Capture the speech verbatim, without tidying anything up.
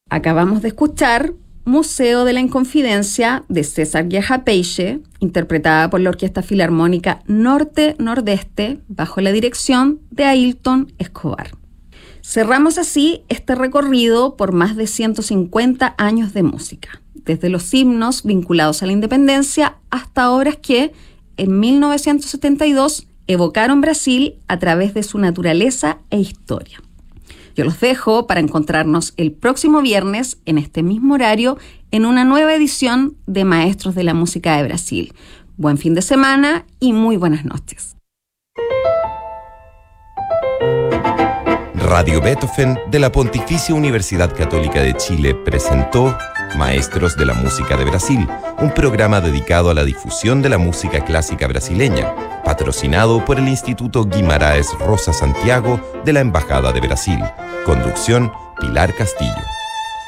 Acabamos de escuchar Museo de la Inconfidencia de César Guiaja Peixe, interpretada por la Orquesta Filarmónica Norte-Nordeste, bajo la dirección de Ailton Escobar. Cerramos así este recorrido por más de ciento cincuenta años de música, desde los himnos vinculados a la independencia hasta obras que, en mil novecientos setenta y dos, evocaron Brasil a través de su naturaleza e historia. Yo los dejo para encontrarnos el próximo viernes en este mismo horario en una nueva edición de Maestros de la Música de Brasil. Buen fin de semana y muy buenas noches. Radio Beethoven de la Pontificia Universidad Católica de Chile presentó Maestros de la Música de Brasil, un programa dedicado a la difusión de la música clásica brasileña, patrocinado por el Instituto Guimarães Rosa Santiago de la Embajada de Brasil. Conducción, Pilar Castillo.